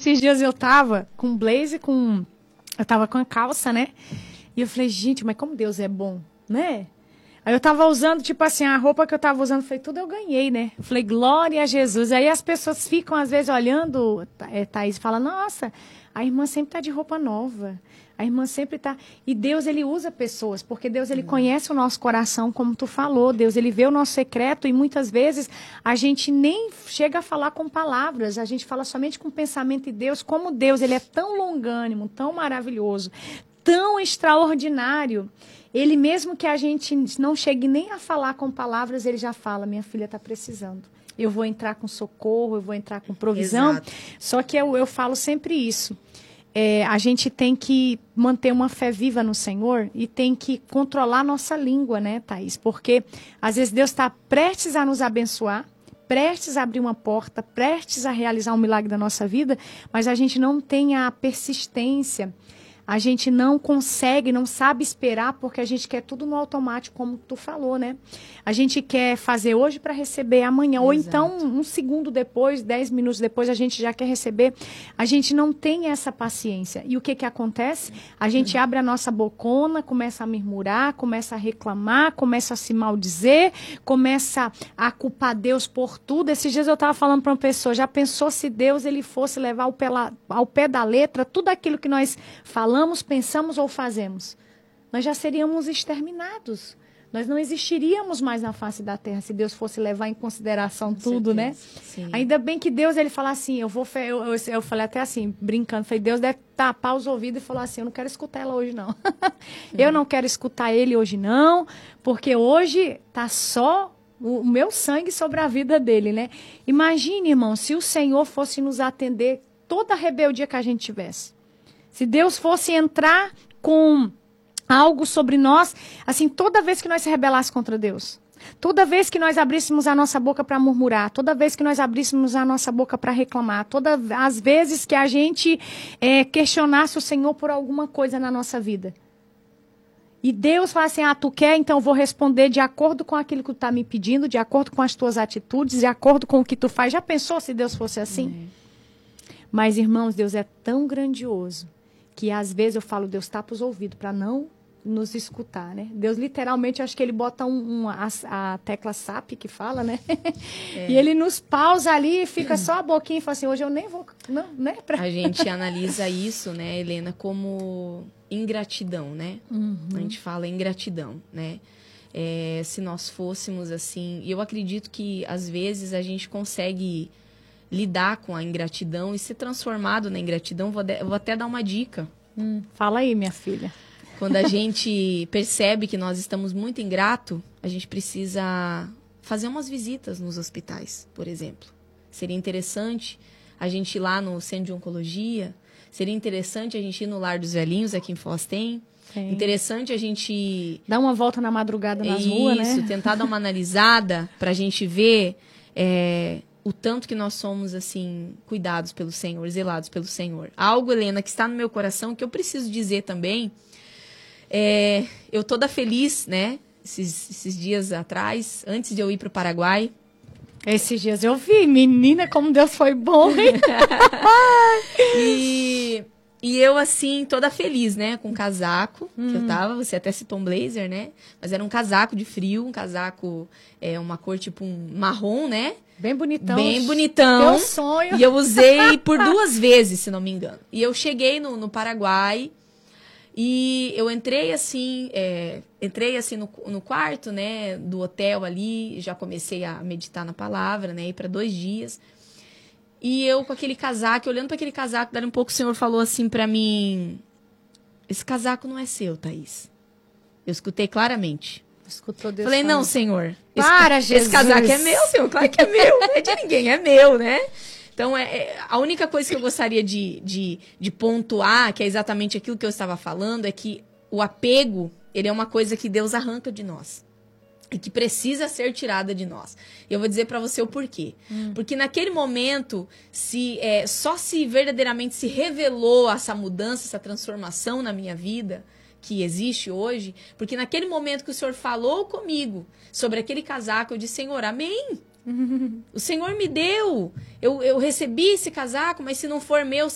esses dias eu tava com blazer, eu tava com a calça, né? E eu falei, gente, mas como Deus é bom, né? Aí eu tava usando, tipo assim, a roupa que eu tava usando, foi tudo eu ganhei, né? Eu falei, glória a Jesus. Aí as pessoas ficam, às vezes, olhando, Thaís, e falam, nossa, a irmã sempre tá de roupa nova. A irmã sempre tá... E Deus, ele usa pessoas, porque Deus, ele conhece o nosso coração, como tu falou. Deus, ele vê o nosso secreto e muitas vezes a gente nem chega a falar com palavras. A gente fala somente com pensamento de Deus. Como Deus, ele é tão longânimo, tão maravilhoso, tão extraordinário. Ele, mesmo que a gente não chegue nem a falar com palavras, ele já fala, minha filha está precisando. Eu vou entrar com socorro, eu vou entrar com provisão. Exato. Só que eu falo sempre isso. A gente tem que manter uma fé viva no Senhor e tem que controlar nossa língua, né, Thaís? Porque, às vezes, Deus está prestes a nos abençoar, prestes a abrir uma porta, prestes a realizar um milagre da nossa vida, mas a gente não tem a persistência. A gente não consegue, não sabe esperar, porque a gente quer tudo no automático, como tu falou, né? A gente quer fazer hoje para receber amanhã. Ou então, um segundo depois, 10 minutos depois, a gente já quer receber. A gente não tem essa paciência. E o que acontece? A gente abre a nossa bocona, começa a murmurar, começa a reclamar, começa a se maldizer, começa a culpar Deus por tudo. Esses dias eu estava falando para uma pessoa, já pensou se Deus ele fosse levar ao pé da letra tudo aquilo que nós falamos, pensamos ou fazemos? Nós já seríamos exterminados. Nós não existiríamos mais na face da terra se Deus fosse levar em consideração tudo, né? Sim. Ainda bem que Deus, ele fala assim, eu falei até assim, brincando, falei, Deus deve tapar os ouvidos e falar assim, eu não quero escutar ela hoje não. Eu não quero escutar ele hoje não, porque hoje tá só o meu sangue sobre a vida dele, né? Imagine, irmão, se o Senhor fosse nos atender toda a rebeldia que a gente tivesse. Se Deus fosse entrar com algo sobre nós, assim, toda vez que nós se rebelasse contra Deus, toda vez que nós abríssemos a nossa boca para murmurar, toda vez que nós abríssemos a nossa boca para reclamar, todas as vezes que a gente questionasse o Senhor por alguma coisa na nossa vida. E Deus fala assim, tu quer? Então eu vou responder de acordo com aquilo que tu está me pedindo, de acordo com as tuas atitudes, de acordo com o que tu faz. Já pensou se Deus fosse assim? Mas, irmãos, Deus é tão grandioso que às vezes eu falo, Deus tapa os ouvidos para não nos escutar, né? Deus literalmente, acho que ele bota a tecla SAP que fala, né? E ele nos pausa ali e fica só a boquinha e fala assim, hoje eu nem vou, não, né? A gente analisa isso, né, Helena, como ingratidão, né? A gente fala ingratidão, né? Se nós fôssemos assim, e eu acredito que às vezes a gente consegue lidar com a ingratidão e ser transformado na ingratidão. Vou até dar uma dica. Fala aí, minha filha. Quando a gente percebe que nós estamos muito ingrato, a gente precisa fazer umas visitas nos hospitais, por exemplo. Seria interessante a gente ir lá no Centro de Oncologia, seria interessante a gente ir no Lar dos Velhinhos, aqui em Foz tem. Interessante a gente... dar uma volta na madrugada nas ruas, né? Isso, tentar dar uma analisada para a gente ver... o tanto que nós somos, assim, cuidados pelo Senhor, zelados pelo Senhor. Algo, Helena, que está no meu coração, que eu preciso dizer também, eu toda feliz, né, esses dias atrás, antes de eu ir para o Paraguai. Esses dias eu vi, menina, como Deus foi bom, hein? E eu, assim, toda feliz, né, com um casaco, que eu tava, você até citou um blazer, né, mas era um casaco de frio, um casaco, uma cor tipo um marrom, né? Bem bonitão. Bem bonitão. Meu sonho. E eu usei por 2 vezes, se não me engano. E eu cheguei no Paraguai e eu entrei assim no quarto, né, do hotel ali, já comecei a meditar na palavra, né, ir para 2 dias. E eu com aquele casaco, olhando para aquele casaco, dali um pouco o Senhor falou assim para mim, esse casaco não é seu, Thaís. Eu escutei claramente. Escutou Deus. Falei, não, Senhor. Jesus. Esse casaco é meu, Senhor. Claro que é meu. Não é de ninguém, é meu, né? Então, a única coisa que eu gostaria de pontuar, que é exatamente aquilo que eu estava falando, é que o apego, ele é uma coisa que Deus arranca de nós. E que precisa ser tirada de nós. E eu vou dizer para você o porquê. Porque naquele momento, só se verdadeiramente se revelou essa mudança, essa transformação na minha vida, que existe hoje, porque naquele momento que o Senhor falou comigo sobre aquele casaco, eu disse, Senhor, amém. O Senhor me deu. Eu recebi esse casaco, mas se não for meu,